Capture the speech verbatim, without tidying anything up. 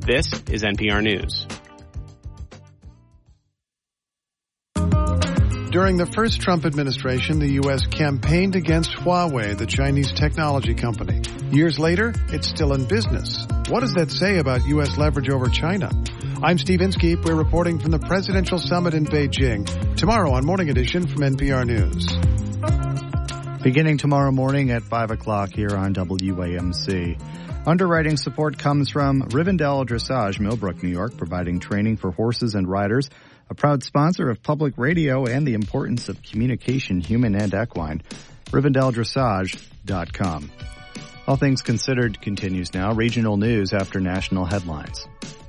This is N P R News. During the first Trump administration, the U S campaigned against Huawei, the Chinese technology company. Years later, it's still in business. What does that say about U S leverage over China? I'm Steve Inskeep. We're reporting from the Presidential Summit in Beijing. Tomorrow on Morning Edition from N P R News. Beginning tomorrow morning at five o'clock here on W A M C. Underwriting support comes from Rivendell Dressage, Millbrook, New York, providing training for horses and riders. A proud sponsor of public radio and the importance of communication, human and equine. Rivendell Dressage dot com. All Things Considered continues now. Regional news after national headlines.